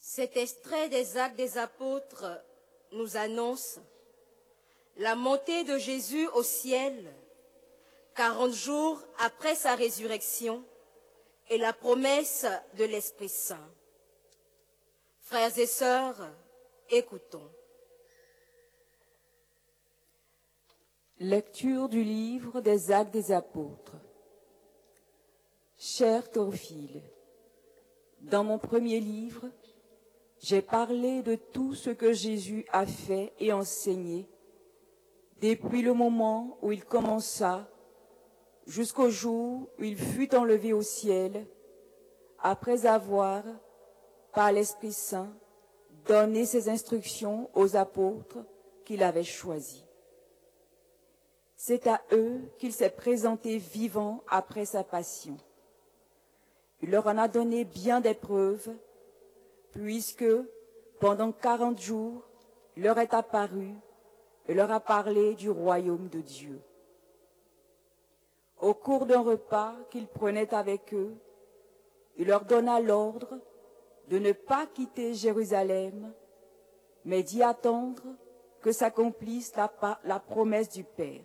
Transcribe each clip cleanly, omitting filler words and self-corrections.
Cet extrait des Actes des Apôtres nous annonce la montée de Jésus au ciel, 40 jours après sa résurrection, et la promesse de l'Esprit Saint. Frères et sœurs, écoutons. Lecture du livre des Actes des Apôtres. Cher Théophile, dans mon premier livre, j'ai parlé de tout ce que Jésus a fait et enseigné depuis le moment où il commença jusqu'au jour où il fut enlevé au ciel, après avoir, par l'Esprit Saint, donné ses instructions aux apôtres qu'il avait choisis. C'est à eux qu'il s'est présenté vivant après sa passion. Il leur en a donné bien des preuves, puisque, pendant 40 jours, il leur est apparu et leur a parlé du royaume de Dieu. Au cours d'un repas qu'il prenait avec eux, il leur donna l'ordre de ne pas quitter Jérusalem, mais d'y attendre que s'accomplisse la promesse du Père.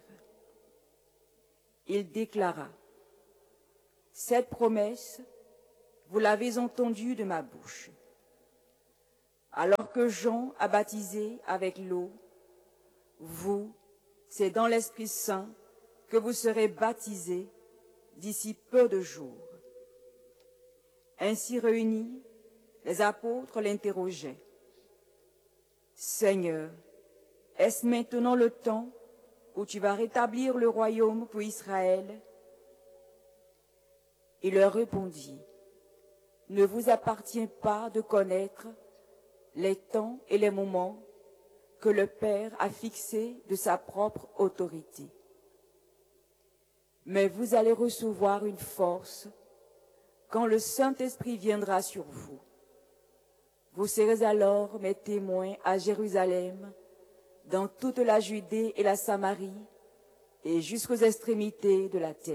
Il déclara: « Cette promesse, vous l'avez entendue de ma bouche. Alors que Jean a baptisé avec l'eau, vous, c'est dans l'Esprit Saint que vous serez baptisés d'ici peu de jours. » Ainsi réunis, les apôtres l'interrogeaient. « Seigneur, est-ce maintenant le temps où tu vas rétablir le royaume pour Israël ?» Il leur répondit: « Ne vous appartient pas de connaître les temps et les moments que le Père a fixés de sa propre autorité. Mais vous allez recevoir une force quand le Saint-Esprit viendra sur vous. Vous serez alors mes témoins à Jérusalem, dans toute la Judée et la Samarie, et jusqu'aux extrémités de la terre. »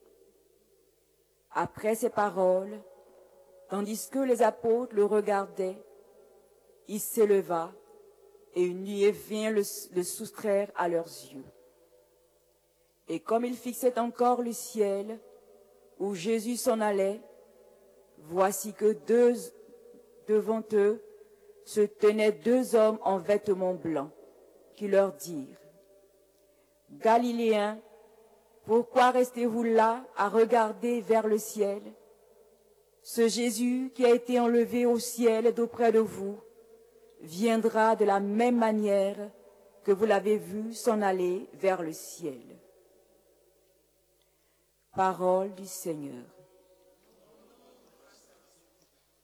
Après ces paroles, tandis que les apôtres le regardaient, il s'éleva et une nuée vint le soustraire à leurs yeux. Et comme ils fixaient encore le ciel, où Jésus s'en allait, voici que devant eux se tenaient 2 hommes en vêtements blancs, qui leur dirent: « Galiléens, pourquoi restez-vous là à regarder vers le ciel? Ce Jésus qui a été enlevé au ciel d'auprès de vous viendra de la même manière que vous l'avez vu s'en aller vers le ciel. » Parole du Seigneur.